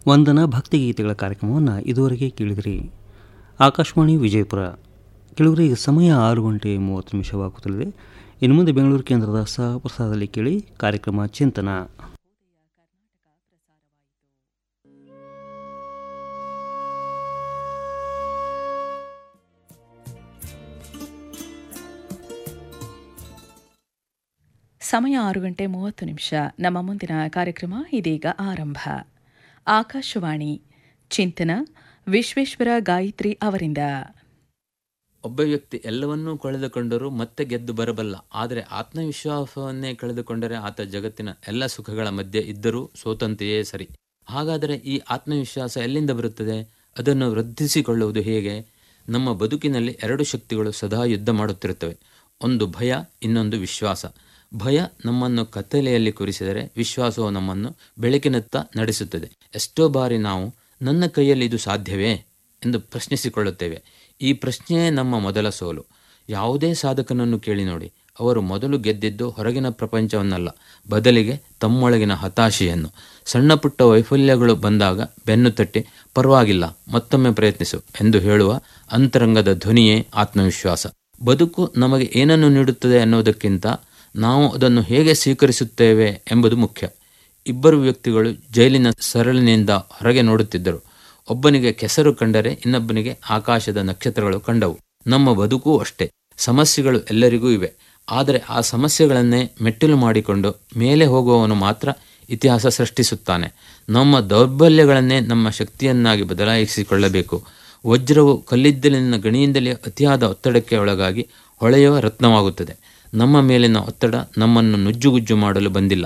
ವಂದನಾ ಭಕ್ತಿಗೀತೆಗಳ ಕಾರ್ಯಕ್ರಮವನ್ನು ಇದುವರೆಗೆ ಕೇಳಿದಿರಿ. ಆಕಾಶವಾಣಿ ವಿಜಯಪುರ. ಕೆಲವರಿಗೆ ಸಮಯ 6:30 ಇನ್ನು ಮುಂದೆ ಬೆಂಗಳೂರು ಕೇಂದ್ರದ ಸಹ ಪ್ರಸಾರದಲ್ಲಿ ಕೇಳಿ ಕಾರ್ಯಕ್ರಮ ಚಿಂತನ. ಸಮಯ 6:30. ನಮ್ಮ ಮುಂದಿನ ಕಾರ್ಯಕ್ರಮ ಇದೀಗ ಆರಂಭ. ಆಕಾಶವಾಣಿ ಚಿಂತನ ವಿಶ್ವೇಶ್ವರ ಗಾಯತ್ರಿ ಅವರಿಂದ. ಒಬ್ಬ ವ್ಯಕ್ತಿ ಎಲ್ಲವನ್ನೂ ಕಳೆದುಕೊಂಡರೂ ಮತ್ತೆ ಗೆದ್ದು ಬರಬಲ್ಲ. ಆದರೆ ಆತ್ಮವಿಶ್ವಾಸವನ್ನೇ ಕಳೆದುಕೊಂಡರೆ ಆತ ಜಗತ್ತಿನ ಎಲ್ಲ ಸುಖಗಳ ಮಧ್ಯೆ ಇದ್ದರೂ ಸೋತಂತೆಯೇ ಸರಿ. ಹಾಗಾದರೆ ಈ ಆತ್ಮವಿಶ್ವಾಸ ಎಲ್ಲಿಂದ ಬರುತ್ತದೆ? ಅದನ್ನು ವೃದ್ಧಿಸಿಕೊಳ್ಳುವುದು ಹೇಗೆ? ನಮ್ಮ ಬದುಕಿನಲ್ಲಿ ಎರಡು ಶಕ್ತಿಗಳು ಸದಾ ಯುದ್ಧ ಮಾಡುತ್ತಿರುತ್ತವೆ. ಒಂದು ಭಯ, ಇನ್ನೊಂದು ವಿಶ್ವಾಸ. ಭಯ ನಮ್ಮನ್ನು ಕತ್ತಲೆಯಲ್ಲಿ ಕೂರಿಸಿದರೆ ವಿಶ್ವಾಸವು ನಮ್ಮನ್ನು ಬೆಳಕಿನತ್ತ ನಡೆಸುತ್ತದೆ. ಎಷ್ಟೋ ಬಾರಿ ನಾವು ನನ್ನ ಕೈಯಲ್ಲಿ ಇದು ಸಾಧ್ಯವೇ ಎಂದು ಪ್ರಶ್ನಿಸಿಕೊಳ್ಳುತ್ತೇವೆ. ಈ ಪ್ರಶ್ನೆಯೇ ನಮ್ಮ ಮೊದಲ ಸೋಲು. ಯಾವುದೇ ಸಾಧಕನನ್ನು ಕೇಳಿ ನೋಡಿ, ಅವರು ಮೊದಲು ಗೆದ್ದಿದ್ದು ಹೊರಗಿನ ಪ್ರಪಂಚವನ್ನಲ್ಲ, ಬದಲಿಗೆ ತಮ್ಮೊಳಗಿನ ಹತಾಶೆಯನ್ನು. ಸಣ್ಣ ಪುಟ್ಟ ವೈಫಲ್ಯಗಳು ಬಂದಾಗ ಬೆನ್ನು ತಟ್ಟಿ ಪರವಾಗಿಲ್ಲ, ಮತ್ತೊಮ್ಮೆ ಪ್ರಯತ್ನಿಸು ಎಂದು ಹೇಳುವ ಅಂತರಂಗದ ಧ್ವನಿಯೇ ಆತ್ಮವಿಶ್ವಾಸ. ಬದುಕು ನಮಗೆ ಏನನ್ನು ನೀಡುತ್ತದೆ ಅನ್ನೋದಕ್ಕಿಂತ ನಾವು ಅದನ್ನು ಹೇಗೆ ಸ್ವೀಕರಿಸುತ್ತೇವೆ ಎಂಬುದು ಮುಖ್ಯ. ಇಬ್ಬರು ವ್ಯಕ್ತಿಗಳು ಜೈಲಿನ ಸರಳಿನಿಂದ ಹೊರಗೆ ನೋಡುತ್ತಿದ್ದರು. ಒಬ್ಬನಿಗೆ ಕೆಸರು ಕಂಡರೆ ಇನ್ನೊಬ್ಬನಿಗೆ ಆಕಾಶದ ನಕ್ಷತ್ರಗಳು ಕಂಡವು. ನಮ್ಮ ಬದುಕೂ ಅಷ್ಟೇ. ಸಮಸ್ಯೆಗಳು ಎಲ್ಲರಿಗೂ ಇವೆ. ಆದರೆ ಆ ಸಮಸ್ಯೆಗಳನ್ನೇ ಮೆಟ್ಟಿಲು ಮಾಡಿಕೊಂಡು ಮೇಲೆ ಹೋಗುವವನು ಮಾತ್ರ ಇತಿಹಾಸ ಸೃಷ್ಟಿಸುತ್ತಾನೆ. ನಮ್ಮ ದೌರ್ಬಲ್ಯಗಳನ್ನೇ ನಮ್ಮ ಶಕ್ತಿಯನ್ನಾಗಿ ಬದಲಾಯಿಸಿಕೊಳ್ಳಬೇಕು. ವಜ್ರವು ಕಲ್ಲಿದ್ದಲಿನ ಗಣಿಯಿಂದಲೇ ಅತಿಯಾದ ಒತ್ತಡಕ್ಕೆ ಒಳಗಾಗಿ ಹೊಳೆಯುವ ರತ್ನವಾಗುತ್ತದೆ. ನಮ್ಮ ಮೇಲಿನ ಒತ್ತಡ ನಮ್ಮನ್ನು ನುಜ್ಜುಗುಜ್ಜು ಮಾಡಲು ಬಂದಿಲ್ಲ,